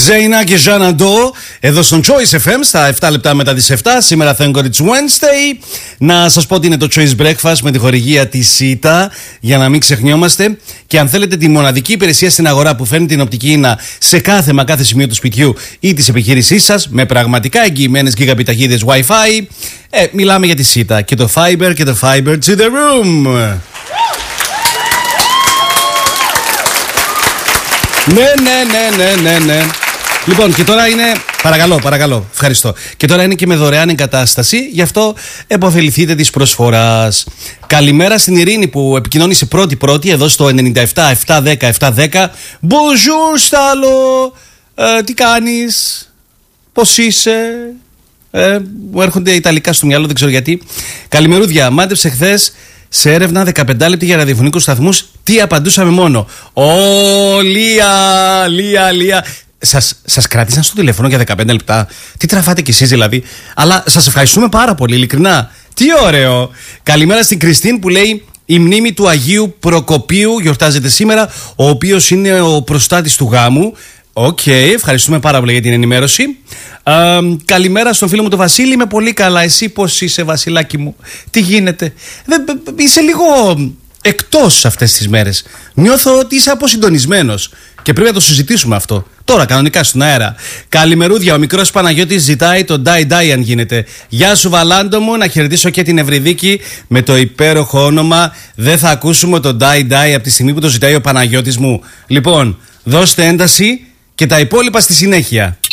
Ζέινα και Ζαναντό εδώ στον Choice FM στα 7 λεπτά μετά τις 7. Σήμερα Thank God It's Wednesday. Να σας πω ότι είναι το Choice Breakfast με τη χορηγία της ΣΥΤΑ, για να μην ξεχνιόμαστε. Και αν θέλετε τη μοναδική υπηρεσία στην αγορά που φέρνει την οπτική ίνα σε κάθε σημείο του σπιτιού ή της επιχείρησής σας, με πραγματικά εγγυημένες γίγαμπιτ ταχύτητες Wi-Fi, μιλάμε για τη ΣΥΤΑ και το Fiber και το Fiber to the Room. Ναι. Λοιπόν, και τώρα είναι. Παρακαλώ, ευχαριστώ. Και τώρα είναι και με δωρεάν εγκατάσταση, γι' αυτό επωφεληθείτε της προσφοράς. Καλημέρα στην Ειρήνη που επικοινώνησε πρώτη εδώ στο 97 710 710. Bonjour, Στάλο. Τι κάνεις, πώς είσαι? Μου έρχονται ιταλικά στο μυαλό, δεν ξέρω γιατί. Καλημερούδια, μάντεψε χθες σε έρευνα 15 λεπτή για ραδιοφωνικούς σταθμούς. Τι απαντούσαμε μόνο? Λία. Σας κράτησαν στο τηλέφωνο για 15 λεπτά. Τι τραβάτε κι εσείς δηλαδή? Αλλά σας ευχαριστούμε πάρα πολύ, ειλικρινά. Τι ωραίο. Καλημέρα στην Κριστίν που λέει: η μνήμη του Αγίου Προκοπίου γιορτάζεται σήμερα, ο οποίος είναι ο προστάτης του γάμου. Οκ, ευχαριστούμε πάρα πολύ για την ενημέρωση. Καλημέρα στον φίλο μου τον Βασίλη. Είμαι πολύ καλά. Εσύ πώς είσαι, Βασιλάκι μου? Τι γίνεται? Είσαι λίγο εκτός αυτές τις μέρες. Νιώθω ότι είσαι αποσυντονισμένος και πρέπει να το συζητήσουμε αυτό τώρα κανονικά στον αέρα. Καλημερούδια, ο μικρός Παναγιώτης ζητάει το die αν γίνεται. Γεια σου Βαλάντο μου, να χαιρετήσω και την Ευρυδίκη με το υπέροχο όνομα. Δεν θα ακούσουμε το die από τη στιγμή που το ζητάει ο Παναγιώτης μου. Λοιπόν, δώστε ένταση και τα υπόλοιπα στη συνέχεια.